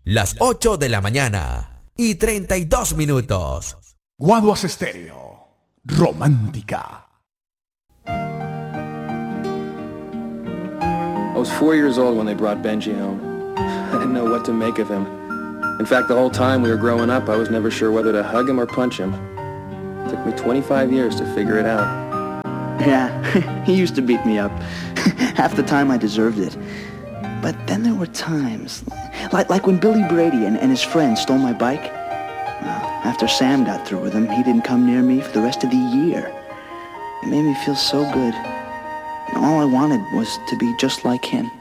Las 8 de la mañana y 32 minutos. Guaduas Estéreo. Romántica. I was 4 years old when they brought Benji home. I didn't know what to make of him. In fact, the whole time we were growing up, I was never sure whether to hug him or punch him. It took me 25 years to figure it out. Yeah, he used to beat me up. Half the time I deserved it. But then there were times, like when Billy Brady and his friends stole my bike. After Sam got through with him, he didn't come near me for the rest of the year. It made me feel so good. And all I wanted was to be just like him.